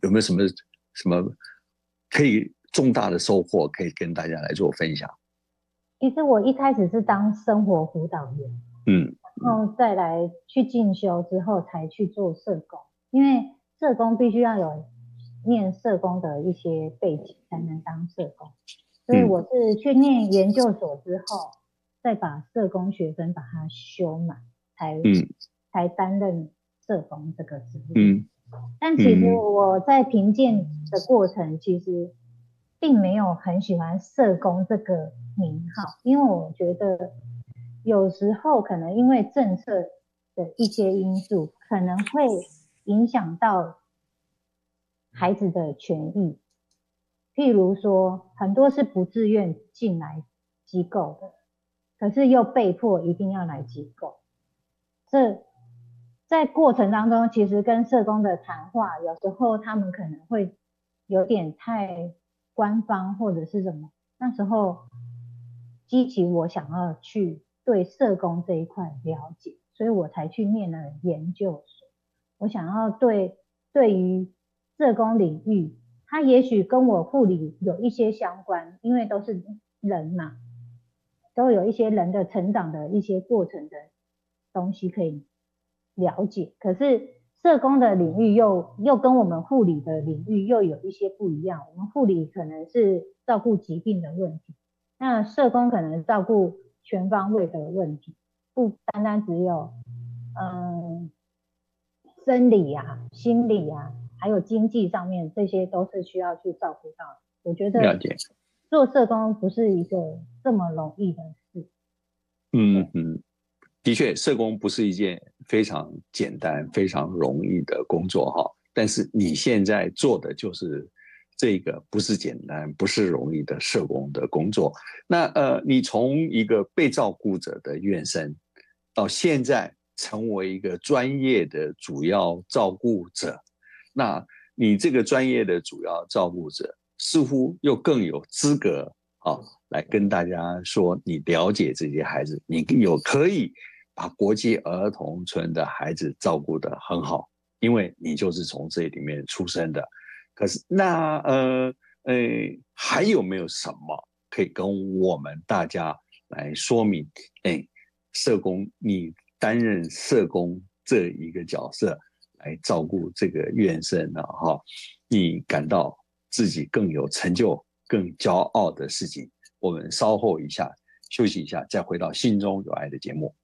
有没有什么可以重大的收获可以跟大家来做分享？ 其实我一开始是当生活辅导员， 嗯然后再来去进修之后才去做社工，因为社工必须要有念社工的一些背景才能当社工，所以嗯我是去念研究所之后，再把社工学分把它修满，才嗯才担任社工这个职务。 嗯但其实嗯我在评鉴的过程，其实并没有很喜欢社工这个名号，因为我觉得有时候可能因为政策的一些因素，可能会影响到孩子的权益。譬如说，很多是不自愿进来机构的，可是又被迫一定要来机构。这在过程当中，其实跟社工的谈话，有时候他们可能会有点太官方或者是什么。那时候激起我想要去对社工这一块了解，所以我才去念了研究所。我想要对于社工领域，它也许跟我护理有一些相关，因为都是人嘛，都有一些人的成长的一些过程的东西可以了解。可是社工的领域又跟我们护理的领域又有一些不一样。我们护理可能是照顾疾病的问题，那社工可能照顾全方位的问题，不单单只有生理啊、心理啊，还有经济上面，这些都是需要去照顾到的。我觉得了解。 做社工不是一个这么容易的事。对， 嗯嗯，的确，社工不是一件非常简单、非常容易的工作哈。但是你现在做的就是这个不是简单、不是容易的社工的工作。那你从一个被照顾者的院生，到现在成为一个专业的主要照顾者，那你这个专业的主要照顾者，似乎又更有资格啊，来跟大家说，你了解这些孩子，你可以把国际儿童村的孩子照顾得很好，因为你就是从这里面出生的。可是那还有没有什么可以跟我们大家来说明？社工，你担任社工这一个角色来照顾这个院生呢，哈，你感到自己更有成就、更骄傲的事情。我们稍后一下休息一下，再回到心中有爱的节目。